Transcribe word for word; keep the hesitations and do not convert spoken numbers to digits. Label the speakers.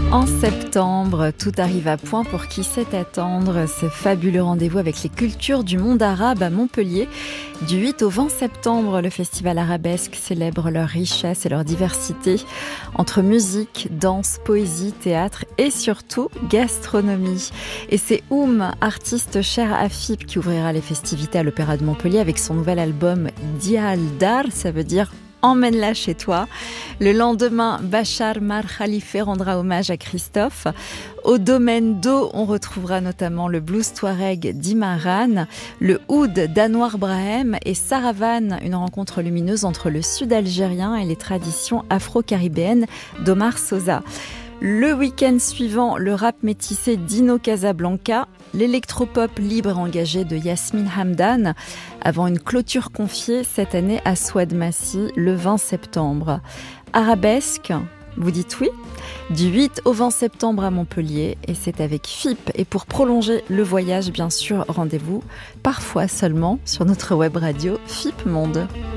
Speaker 1: En septembre, tout arrive à point pour qui sait attendre. Ce fabuleux rendez-vous avec les cultures du monde arabe à Montpellier. Du huit au vingt septembre, le festival arabesque célèbre leur richesse et leur diversité entre musique, danse, poésie, théâtre et surtout gastronomie. Et c'est Oum, artiste cher à F I P, qui ouvrira les festivités à l'Opéra de Montpellier avec son nouvel album Dial Dar, ça veut dire Emmène-la chez toi. Le lendemain, Bachar Mar Khalife rendra hommage à Christophe. Au domaine d'eau, on retrouvera notamment le blues touareg d'Imaran, le oud d'Anouar Brahem et Saravan, une rencontre lumineuse entre le sud algérien et les traditions afro-caribéennes d'Omar Sosa. Le week-end suivant, le rap métissé d'Ino Casablanca, l'électropop libre et engagé de Yasmine Hamdan, avant une clôture confiée cette année à Souad Massi le vingt septembre. Arabesque, vous dites oui ? Du huit au vingt septembre à Montpellier, et c'est avec F I P. Et pour prolonger le voyage, bien sûr, rendez-vous parfois seulement sur notre web radio F I P Monde.